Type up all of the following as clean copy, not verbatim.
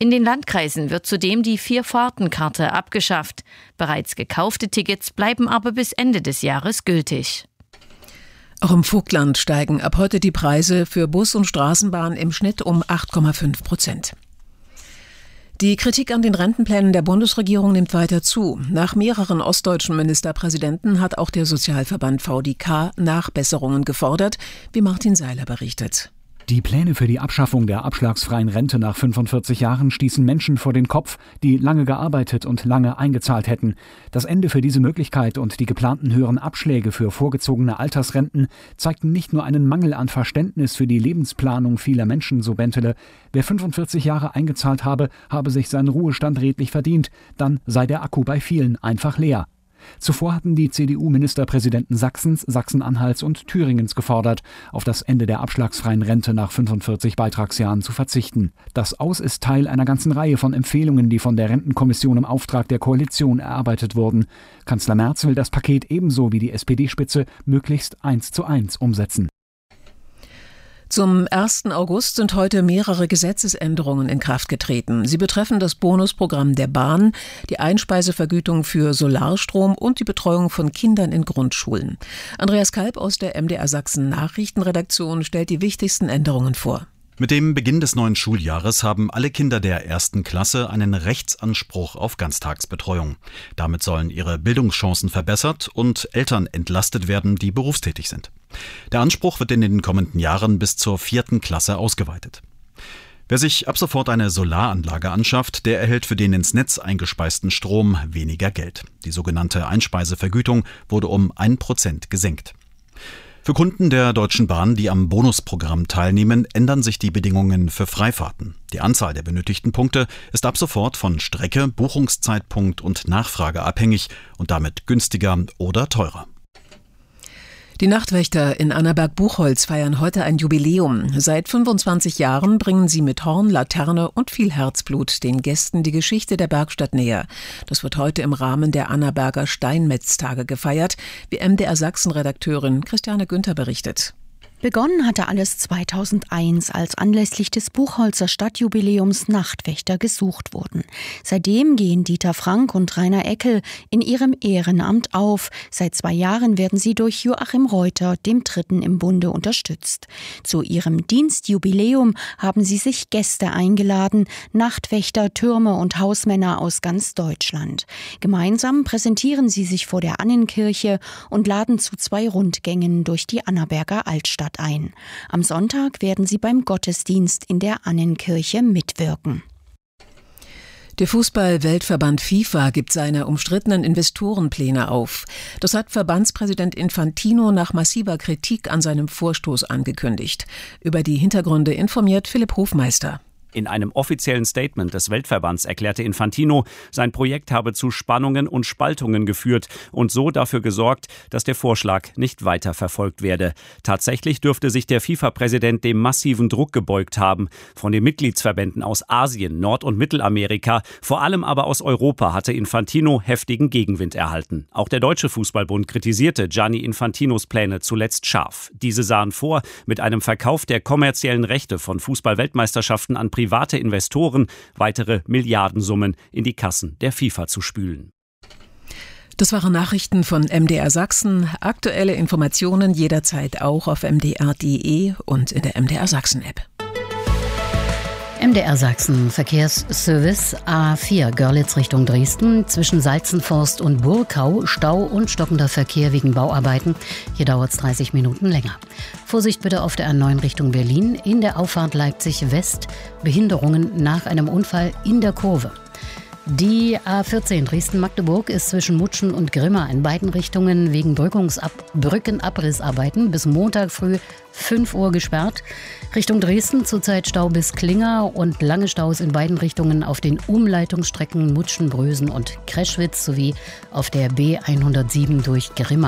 In den Landkreisen wird zudem die 4-Fahrten-Karte abgeschafft. Bereits gekaufte Tickets bleiben aber bis Ende des Jahres gültig. Auch im Vogtland steigen ab heute die Preise für Bus und Straßenbahn im Schnitt um 8,5%. Die Kritik an den Rentenplänen der Bundesregierung nimmt weiter zu. Nach mehreren ostdeutschen Ministerpräsidenten hat auch der Sozialverband VDK Nachbesserungen gefordert, wie Martin Seiler berichtet. Die Pläne für die Abschaffung der abschlagsfreien Rente nach 45 Jahren stießen Menschen vor den Kopf, die lange gearbeitet und lange eingezahlt hätten. Das Ende für diese Möglichkeit und die geplanten höheren Abschläge für vorgezogene Altersrenten zeigten nicht nur einen Mangel an Verständnis für die Lebensplanung vieler Menschen, so Bentele. Wer 45 Jahre eingezahlt habe sich seinen Ruhestand redlich verdient, dann sei der Akku bei vielen einfach leer. Zuvor hatten die CDU-Ministerpräsidenten Sachsens, Sachsen-Anhalts und Thüringens gefordert, auf das Ende der abschlagsfreien Rente nach 45 Beitragsjahren zu verzichten. Das Aus ist Teil einer ganzen Reihe von Empfehlungen, die von der Rentenkommission im Auftrag der Koalition erarbeitet wurden. Kanzler Merz will das Paket ebenso wie die SPD-Spitze möglichst 1:1 umsetzen. Zum 1. August sind heute mehrere Gesetzesänderungen in Kraft getreten. Sie betreffen das Bonusprogramm der Bahn, die Einspeisevergütung für Solarstrom und die Betreuung von Kindern in Grundschulen. Andreas Kalb aus der MDR Sachsen Nachrichtenredaktion stellt die wichtigsten Änderungen vor. Mit dem Beginn des neuen Schuljahres haben alle Kinder der 1. Klasse einen Rechtsanspruch auf Ganztagsbetreuung. Damit sollen ihre Bildungschancen verbessert und Eltern entlastet werden, die berufstätig sind. Der Anspruch wird in den kommenden Jahren bis zur 4. Klasse ausgeweitet. Wer sich ab sofort eine Solaranlage anschafft, der erhält für den ins Netz eingespeisten Strom weniger Geld. Die sogenannte Einspeisevergütung wurde um 1% gesenkt. Für Kunden der Deutschen Bahn, die am Bonusprogramm teilnehmen, ändern sich die Bedingungen für Freifahrten. Die Anzahl der benötigten Punkte ist ab sofort von Strecke, Buchungszeitpunkt und Nachfrage abhängig und damit günstiger oder teurer. Die Nachtwächter in Annaberg-Buchholz feiern heute ein Jubiläum. Seit 25 Jahren bringen sie mit Horn, Laterne und viel Herzblut den Gästen die Geschichte der Bergstadt näher. Das wird heute im Rahmen der Annaberger Steinmetztage gefeiert, wie MDR Sachsen-Redakteurin Christiane Günther berichtet. Begonnen hatte alles 2001, als anlässlich des Buchholzer Stadtjubiläums Nachtwächter gesucht wurden. Seitdem gehen Dieter Frank und Rainer Eckel in ihrem Ehrenamt auf. Seit 2 Jahren werden sie durch Joachim Reuter, dem Dritten im Bunde, unterstützt. Zu ihrem Dienstjubiläum haben sie sich Gäste eingeladen, Nachtwächter, Türme und Hausmänner aus ganz Deutschland. Gemeinsam präsentieren sie sich vor der Annenkirche und laden zu 2 Rundgängen durch die Annaberger Altstadt ein. Am Sonntag werden sie beim Gottesdienst in der Annenkirche mitwirken. Der Fußball-Weltverband FIFA gibt seine umstrittenen Investorenpläne auf. Das hat Verbandspräsident Infantino nach massiver Kritik an seinem Vorstoß angekündigt. Über die Hintergründe informiert Philipp Hofmeister. In einem offiziellen Statement des Weltverbands erklärte Infantino, sein Projekt habe zu Spannungen und Spaltungen geführt und so dafür gesorgt, dass der Vorschlag nicht weiter verfolgt werde. Tatsächlich dürfte sich der FIFA-Präsident dem massiven Druck gebeugt haben. Von den Mitgliedsverbänden aus Asien, Nord- und Mittelamerika, vor allem aber aus Europa hatte Infantino heftigen Gegenwind erhalten. Auch der Deutsche Fußballbund kritisierte Gianni Infantinos Pläne zuletzt scharf. Diese sahen vor, mit einem Verkauf der kommerziellen Rechte von Fußball-Weltmeisterschaften an private Investoren weitere Milliardensummen in die Kassen der FIFA zu spülen. Das waren Nachrichten von MDR Sachsen. Aktuelle Informationen jederzeit auch auf mdr.de und in der MDR Sachsen-App. MDR Sachsen Verkehrsservice A4 Görlitz Richtung Dresden zwischen Salzenforst und Burkau Stau und stockender Verkehr wegen Bauarbeiten. Hier dauert es 30 Minuten länger. Vorsicht bitte auf der A9 Richtung Berlin. In der Auffahrt Leipzig West Behinderungen nach einem Unfall in der Kurve. Die A14 Dresden-Magdeburg ist zwischen Mutschen und Grimma in beiden Richtungen wegen Brückenabrissarbeiten bis Montag früh 5 Uhr gesperrt. Richtung Dresden zurzeit Stau bis Klinger und lange Staus in beiden Richtungen auf den Umleitungsstrecken Mutschen, Brösen und Kreschwitz sowie auf der B107 durch Grimma.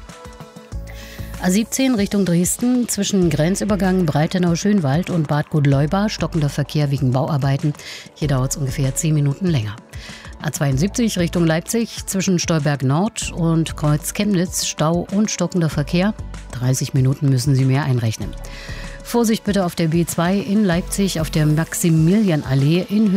A17 Richtung Dresden zwischen Grenzübergang Breitenau-Schönwald und Bad Godleuba stockender Verkehr wegen Bauarbeiten. Hier dauert es ungefähr 10 Minuten länger. A72 Richtung Leipzig zwischen Stolberg Nord und Kreuz Chemnitz Stau und stockender Verkehr. 30 Minuten müssen Sie mehr einrechnen. Vorsicht bitte auf der B2 in Leipzig auf der Maximilianallee in